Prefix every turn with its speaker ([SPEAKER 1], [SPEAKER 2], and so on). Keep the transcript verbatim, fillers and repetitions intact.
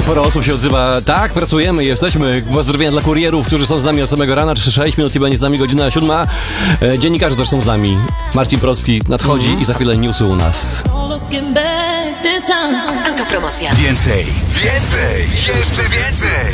[SPEAKER 1] sporo osób się odzywa. Tak, pracujemy, jesteśmy. Pozdrowienia dla kurierów, którzy są z nami od samego rana. sześć minut i będzie z nami godzina siódma. E, dziennikarze też są z nami. Marcin Prostki nadchodzi mm. i za chwilę newsy u nas.
[SPEAKER 2] Autopromocja.
[SPEAKER 3] Więcej, więcej, jeszcze więcej.